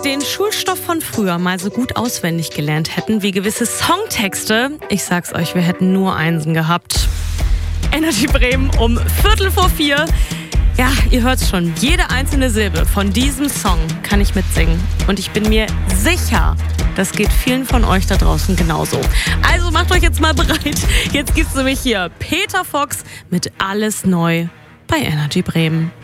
den Schulstoff von früher mal so gut auswendig gelernt hätten wie gewisse Songtexte, ich sag's euch, wir hätten nur Einsen gehabt. Energy Bremen um 3:45. Ja, ihr hört's schon, jede einzelne Silbe von diesem Song kann ich mitsingen. Und ich bin mir sicher, das geht vielen von euch da draußen genauso. Also macht euch jetzt mal bereit. Jetzt gibt's nämlich hier Peter Fox mit Alles neu bei Energy Bremen.